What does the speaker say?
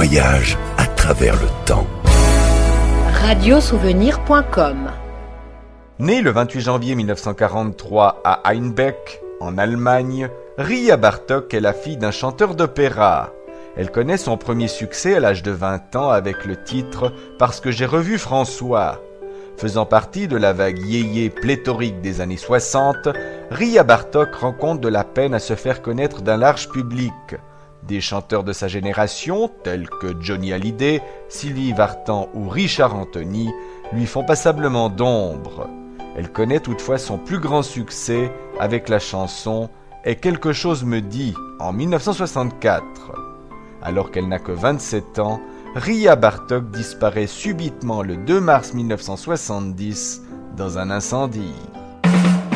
voyage à travers le temps. Radiosouvenir.com. Née le 28 janvier 1943 à Einbeck, en Allemagne, Ria Bartók est la fille d'un chanteur d'opéra. Elle connaît son premier succès à l'âge de 20 ans avec le titre « Parce que j'ai revu François ». Faisant partie de la vague yéyé pléthorique des années 60, Ria Bartók rencontre de la peine à se faire connaître d'un large public. Des chanteurs de sa génération, tels que Johnny Hallyday, Sylvie Vartan ou Richard Anthony, lui font passablement d'ombre. Elle connaît toutefois son plus grand succès avec la chanson « Et quelque chose me dit » en 1964. Alors qu'elle n'a que 27 ans, Ria Bartók disparaît subitement le 2 mars 1970 dans un incendie.